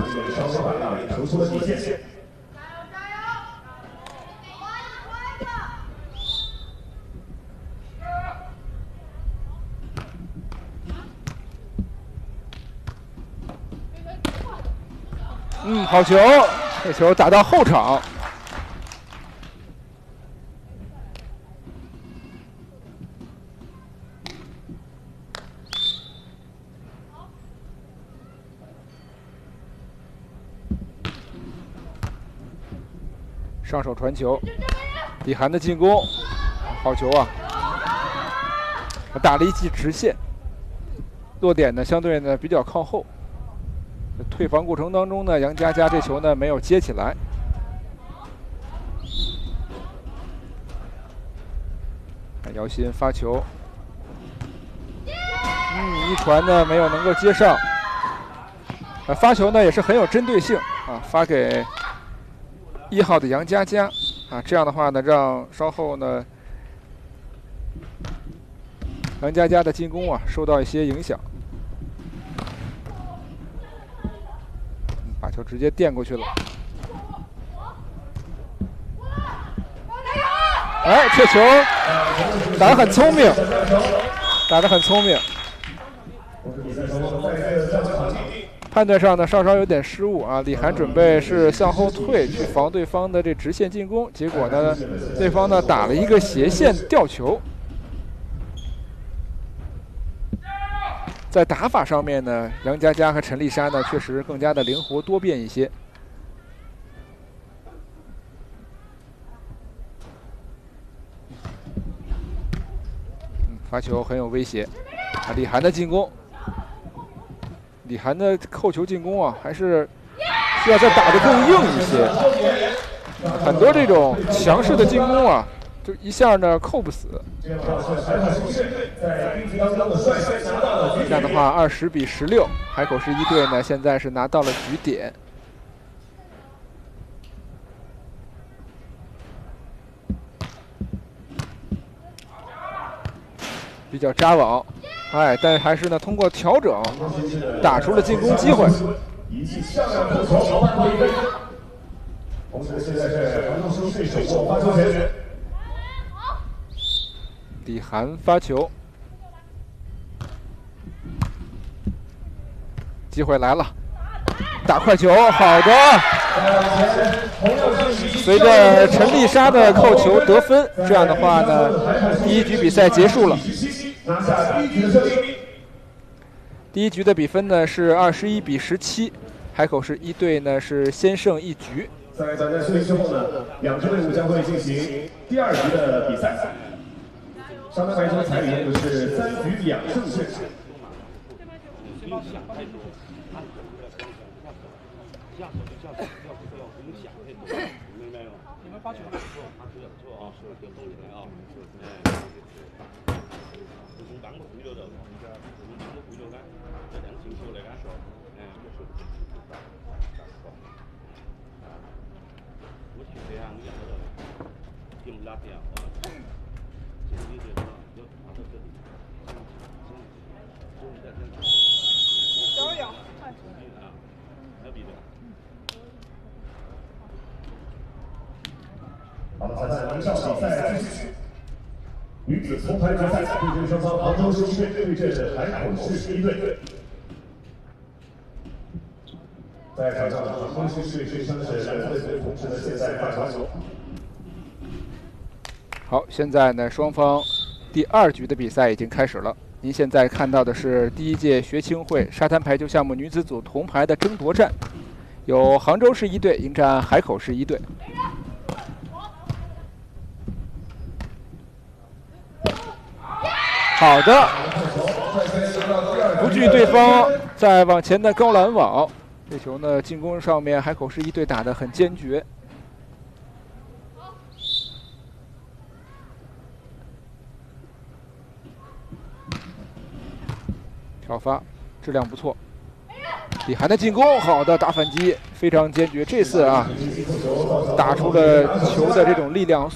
稍微把大球出了底线。 好球！这球打到后场。上手传球，李涵的进攻，好球啊！打了一记直线，落点呢相对呢比较靠后。退防过程当中呢，杨佳佳这球呢没有接起来。姚鑫发球，一传呢没有能够接上。发球呢也是很有针对性啊，发给1号的杨佳佳啊，这样的话呢，让稍后呢杨佳佳的进攻啊受到一些影响。把球直接垫过去了。哎，这球打得很聪明，打得很聪明。判断上呢稍稍有点失误啊，李涵准备是向后退去防对方的这直线进攻，结果呢对方呢打了一个斜线吊球。在打法上面呢，杨佳佳和陈丽莎呢确实更加的灵活多变一些。发球很有威胁啊！李涵的进攻，李涵的扣球进攻啊，还是需要再打得更硬一些。很多这种强势的进攻啊，就一下呢扣不死。这样的话，20比16，海口市1队呢现在是拿到了局点。比较扎网，哎，但是还是呢通过调整打出了进攻机会。李涵发球，机会来了，打快球，好的。随着陈丽莎的扣球得分，这样的话呢，第一局比赛结束了。第一局的比分呢是21比17，海口市1队呢是先胜一局。 在短暂休息之后呢，两支队伍将会进行第2局的比赛。上半排球彩礼就是3局2胜制。 你们发球了？啊，是有动力的啊。从当个回流的，从当个回流杆，这样进球那个，我去这样子的，进不了这样啊。这里这个有打到这里， 加油！ 啊，那比的。 好的，参赛1少比赛继续。女子铜牌决赛，对阵双方杭州市1队对阵海口市1队。在场上，杭州市1队对上的是蓝色队，同时呢现在发球。 好，现在呢双方第2局的比赛已经开始了。您现在看到的是第1届学青会沙滩排球项目女子组铜牌的争夺战，由杭州市1队迎战海口市1队。好的，不惧对方在往前的高拦网，这球呢进攻上面海口市1队打得很坚决。挑发质量不错，李涵的进攻好的打反击，非常坚决。这次啊，打出了球的这种力量